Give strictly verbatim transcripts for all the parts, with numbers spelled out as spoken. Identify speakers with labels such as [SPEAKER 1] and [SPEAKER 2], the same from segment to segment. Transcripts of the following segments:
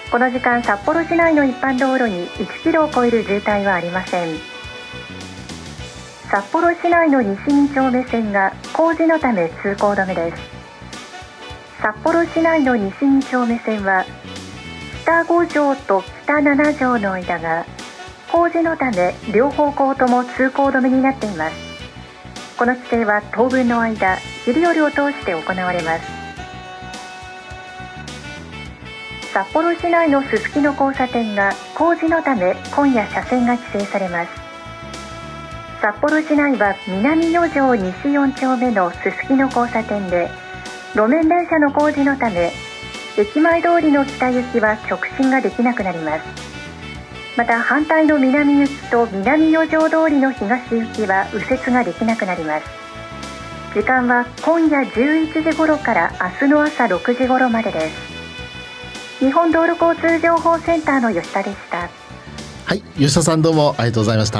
[SPEAKER 1] この時間、札幌市内の一般道路にいちキロを超える渋滞はありません。札幌市内の西に丁目線が工事のため通行止めです。札幌市内の西に丁目線は北ご条と北なな条の間が工事のため両方向とも通行止めになっています。この規制は当分の間、昼夜を通して行われます。札幌市内のすすきの交差点が工事のため今夜車線が規制されます。札幌市内は南四条西よん丁目のすすきの交差点で路面電車の工事のため駅前通りの北行きは直進ができなくなります。また反対の南行きと南四条通りの東行きは右折ができなくなります。時間は今夜じゅういちじ頃から明日の朝ろくじ頃までです。日本道路交通情報センターの吉田でした。
[SPEAKER 2] はい、吉田さんどうもありがとうございました。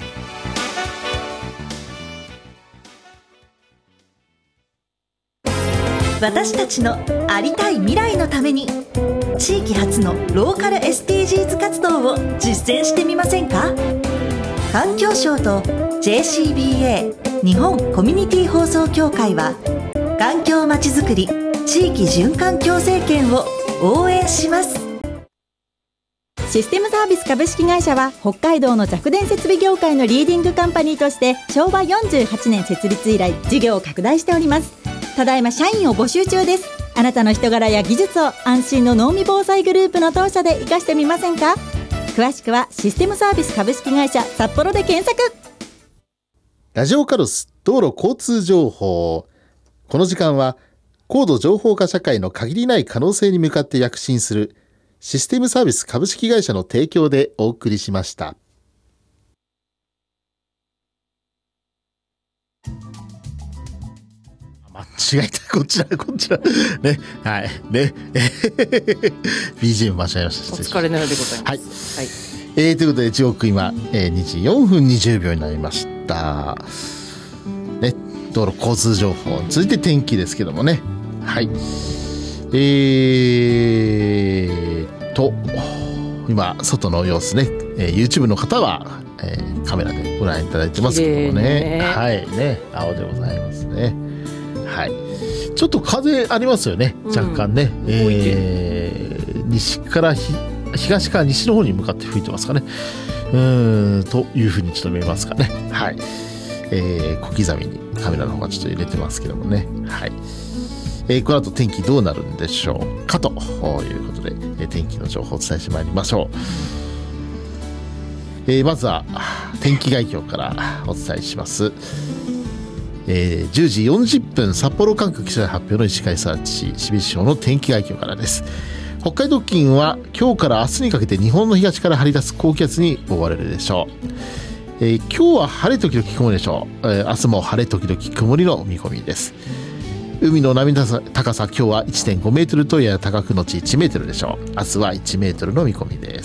[SPEAKER 3] 私たちのありたい未来のために地域発のローカル エスディージーズ 活動を実践してみませんか？環境省と ジェーシービーエー 日本コミュニティ放送協会は環境まちづくり地域循環共生圏を応援します。
[SPEAKER 4] システムサービス株式会社は北海道の弱電設備業界のリーディングカンパニーとしてしょうわよんじゅうはちねん設立以来事業を拡大しております。ただいま社員を募集中です。あなたの人柄や技術を安心の濃味防災グループの当社で活かしてみませんか？詳しくはシステムサービス株式会社札幌で検索。
[SPEAKER 2] ラジオカルス道路交通情報。この時間は高度情報化社会の限りない可能性に向かって躍進するシステムサービス株式会社の提供でお送りしました。間違えた、こちらこちらね、はいねビージーエム 間違えました。
[SPEAKER 5] お疲れのようでございます。
[SPEAKER 2] はい、はいえー、ということで時刻今、えー、にじよんぷんにじゅうびょうになりましたね。道路交通情報続いて天気ですけどもね、はいえーと今外の様子ね、えー、YouTube の方は、えー、カメラでご覧いただいてますけどもね、はいね青でございますね。はい、ちょっと風ありますよね、若干ね、うんえー、西からひ東から西の方に向かって吹いてますかね、うーんというふうにちょっと見えますかね。はい、えー、小刻みにカメラの方がちょっと入れてますけどもね、はいえー、この後天気どうなるんでしょうかということで、えー、天気の情報をお伝えしてまいりましょう。えー、まずは天気概況からお伝えします。えー、じゅうじよんじゅっぷん札幌管区気象台発表の石川サーチ標津町の天気概況からです。北海道付近は今日から明日にかけて日本の東から張り出す高気圧に覆われるでしょう。えー、今日は晴れ時々曇りでしょう。えー、明日も晴れ時々曇りの見込みです。海の波の高さ今日は いってんごメートルとやや高くのちいちメートルでしょう。明日はいちメートルの見込みです。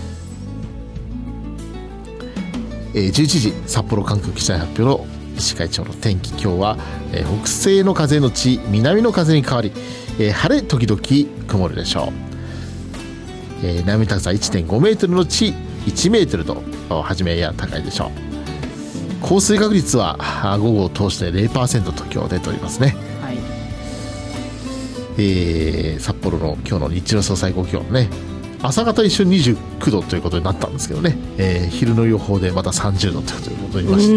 [SPEAKER 2] えー、じゅういちじ札幌管区気象台発表の石川町の天気、今日は、えー、北西の風のち南の風に変わり、えー、晴れ時々曇るでしょう。えー、波の高さ いってんごメートルのちいちメートルと初めや高いでしょう。降水確率は午後を通して ゼロパーセント と今日出ておりますね。はいえー、札幌の今日の日中の予想最高気温ね、朝方一瞬にじゅうきゅうどということになったんですけどね、えー、昼の予報でまたさんじゅうどということに戻りまして、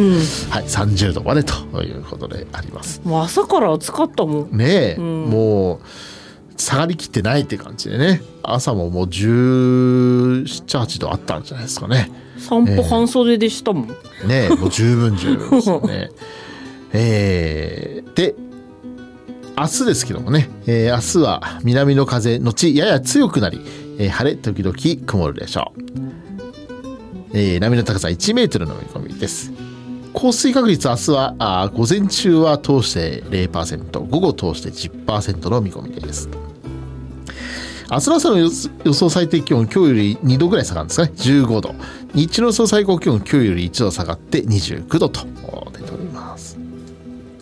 [SPEAKER 2] はい、さんじゅうどまでということであります。
[SPEAKER 5] もう朝から暑かったもん
[SPEAKER 2] ねえ、うん、もう下がりきってないって感じでね、朝ももうじゅうなな、はちどあったんじゃないですかね。
[SPEAKER 5] 散歩半袖でしたもん、
[SPEAKER 2] えー、ねえもう十分十分ですよねえー、で明日ですけどもね、えー、明日は南の風のちやや強くなり、えー、晴れ時々曇るでしょう。えー、波の高さいちメートルの見込みです。降水確率明日はあ午前中は通して ゼロパーセント、 午後通して じゅっパーセント の見込みです。明日の朝の予想最低気温今日よりにどぐらい下がるんですかね、じゅうごど。日中の予想最高気温今日よりいちど下がってにじゅうきゅうどと出ております。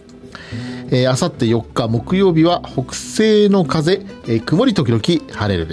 [SPEAKER 2] えー、あさってよっか木曜日は北西の風、えー、曇り時々晴れる